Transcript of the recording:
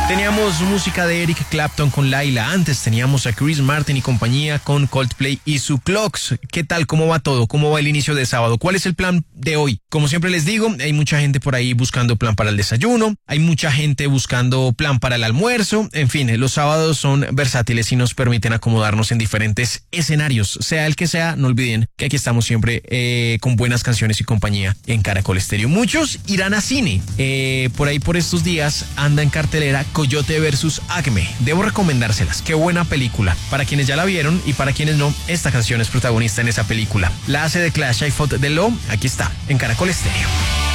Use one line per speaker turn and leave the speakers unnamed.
Teníamos música de Eric Clapton con Laila. Antes teníamos a Chris Martin y compañía con Coldplay y su Clocks. ¿Qué tal? ¿Cómo va todo? ¿Cómo va el inicio de sábado? ¿Cuál es el plan de hoy? Como siempre les digo, hay mucha gente por ahí buscando plan para el desayuno. Hay mucha gente buscando plan para el almuerzo. En fin, los sábados son versátiles y nos permiten acomodarnos en diferentes escenarios. Sea el que sea, no olviden que aquí estamos siempre con buenas canciones y compañía en Caracol Estéreo. Muchos irán a cine. Por ahí por estos días anda en cartelera Coyote versus Acme. Debo recomendárselas. Qué buena película. Para quienes ya la vieron y para quienes no, esta canción es protagonista en esa película. La hace de Clash, I Fought the Law. Aquí está, en Caracol Estéreo.